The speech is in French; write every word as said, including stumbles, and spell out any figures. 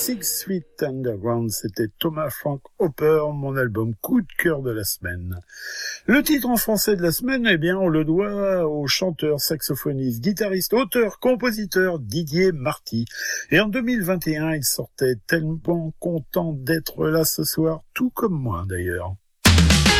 Six Feet Underground, c'était Thomas Frank Hopper, mon album coup de cœur de la semaine. Le titre en français de la semaine, eh bien, on le doit au chanteur, saxophoniste, guitariste, auteur, compositeur Didier Marty. Et en deux mille vingt et un, il sortait Tellement content d'être là ce soir, tout comme moi d'ailleurs.